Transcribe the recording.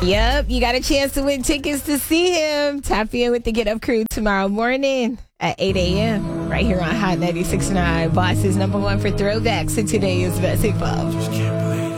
Yep, you got a chance to win tickets to see him. Tap in with the Get Up Crew tomorrow morning at 8 a.m. right here on Hot 96.9. Boss's number one for throwbacks, and today is Best Hip Hop.